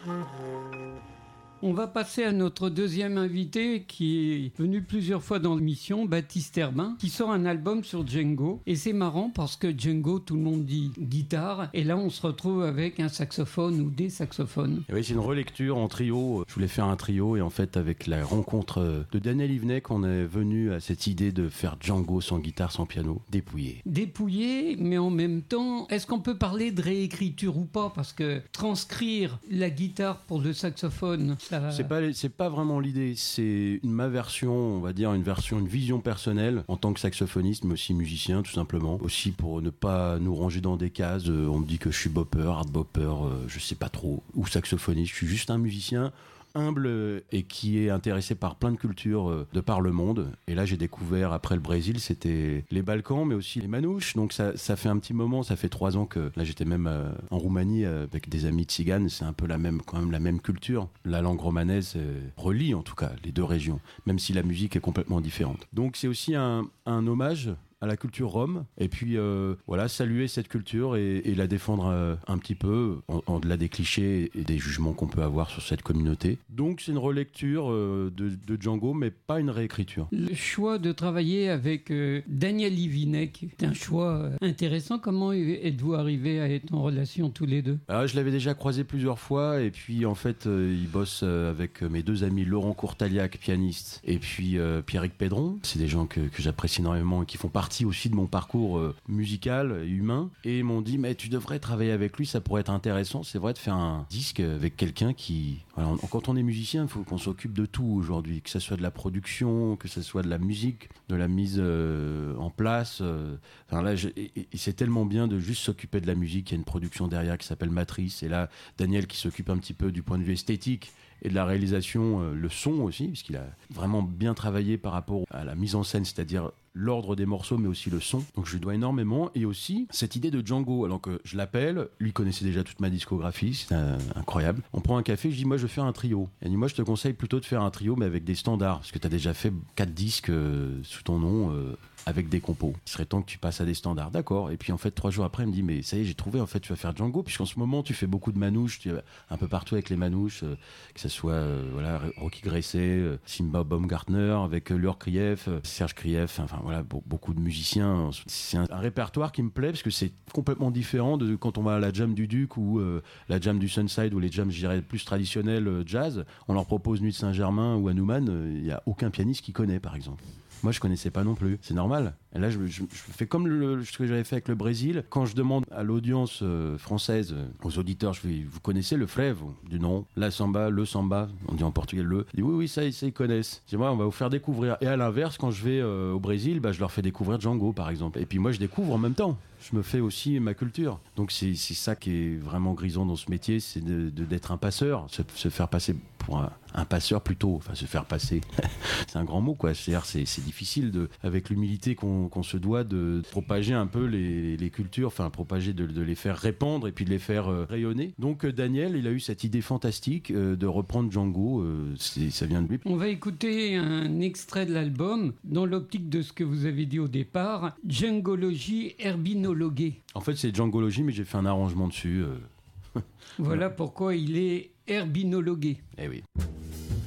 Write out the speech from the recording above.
On va passer à notre deuxième invité qui est venu plusieurs fois dans l'émission, Baptiste Herbin, qui sort un album sur Django. Et c'est marrant parce que Django, tout le monde dit guitare. Et là, on se retrouve avec un saxophone ou des saxophones. Et oui, c'est une relecture en trio. Je voulais faire un trio et en fait, avec la rencontre de Daniel Yvenek, on est venu à cette idée de faire Django sans guitare, sans piano, dépouillé. Dépouillé, mais en même temps, est-ce qu'on peut parler de réécriture ou pas? Parce que transcrire la guitare pour le saxophone... C'est pas vraiment l'idée, c'est ma version, on va dire une vision personnelle en tant que saxophoniste, mais aussi musicien tout simplement. Aussi pour ne pas nous ranger dans des cases, on me dit que je suis bopper, hard bopper, je sais pas trop, ou saxophoniste, je suis juste un musicien humble et qui est intéressé par plein de cultures de par le monde. Et là, j'ai découvert, après le Brésil, c'était les Balkans, mais aussi les Manouches. Donc ça fait un petit moment, ça fait 3 ans que là, j'étais même en Roumanie avec des amis tziganes. C'est un peu quand même la même culture. La langue romanaise relie en tout cas les deux régions, même si la musique est complètement différente. Donc c'est aussi un hommage à la culture rome, et puis voilà, saluer cette culture et la défendre un petit peu, en delà des clichés et des jugements qu'on peut avoir sur cette communauté. Donc c'est une relecture de Django, mais pas une réécriture. Le choix de travailler avec Daniel Yvenek est un choix intéressant. Comment êtes-vous arrivés à être en relation tous les deux? Je l'avais déjà croisé plusieurs fois, et puis en fait, il bosse avec mes deux amis, Laurent Courtaliac, pianiste, et puis Pierrick Pédron. C'est des gens que j'apprécie énormément et qui font partie aussi de mon parcours musical et humain, et ils m'ont dit mais tu devrais travailler avec lui, ça pourrait être intéressant, c'est vrai, de faire un disque avec quelqu'un qui... Voilà, quand on est musicien, il faut qu'on s'occupe de tout aujourd'hui, que ce soit de la production, que ce soit de la musique, de la mise en place. Enfin là, et c'est tellement bien de juste s'occuper de la musique. Il y a une production derrière qui s'appelle Matrice, et là Daniel qui s'occupe un petit peu du point de vue esthétique et de la réalisation, le son aussi, puisqu'il a vraiment bien travaillé par rapport à la mise en scène, c'est-à-dire l'ordre des morceaux, mais aussi le son. Donc je lui dois énormément. Et aussi cette idée de Django, alors que je l'appelle, lui connaissait déjà toute ma discographie, c'est incroyable. On prend un café, je dis moi je veux faire un trio. Elle dit moi je te conseille plutôt de faire un trio, mais avec des standards, parce que tu as déjà fait 4 disques sous ton nom, avec des compos. Il serait temps que tu passes à des standards. D'accord. Et puis en fait 3 jours après, elle me dit mais ça y est, j'ai trouvé, en fait tu vas faire Django, puisqu'en ce moment tu fais beaucoup de manouches, tu es un peu partout avec les manouches, que ce soit voilà, Rocky Gracie, Simba Baumgartner, avec Lior Krief, Serge Krief, enfin voilà, beaucoup de musiciens. C'est un répertoire qui me plaît parce que c'est complètement différent de quand on va à la jam du Duc ou la jam du Sunside ou les jams, je dirais, plus traditionnels jazz. On leur propose Nuit de Saint-Germain ou Hanuman, il n'y a aucun pianiste qui connaît, par exemple. Moi, je connaissais pas non plus. C'est normal. Et là, je fais comme ce que j'avais fait avec le Brésil. Quand je demande à l'audience française, aux auditeurs, je fais, vous connaissez le fleuve? Du nom, la samba, le samba, on dit en portugais le. Ils disent oui, ça, ils connaissent. Je dis, on va vous faire découvrir. Et à l'inverse, quand je vais au Brésil, je leur fais découvrir Django, par exemple. Et puis moi, je découvre en même temps. Je me fais aussi ma culture. Donc c'est ça qui est vraiment grisant dans ce métier, c'est d'être un passeur, se faire passer pour un passeur plutôt, enfin se faire passer, c'est un grand mot quoi. C'est-à-dire c'est difficile avec l'humilité qu'on se doit de propager un peu les cultures, enfin propager de les faire répandre et puis de les faire rayonner. Donc Daniel, il a eu cette idée fantastique de reprendre Django, ça vient de lui. On va écouter un extrait de l'album dans l'optique de ce que vous avez dit au départ, Djangologie herbinologuée. En fait, c'est Djangologie, mais j'ai fait un arrangement dessus. Voilà pourquoi il est herbinologué. Eh oui.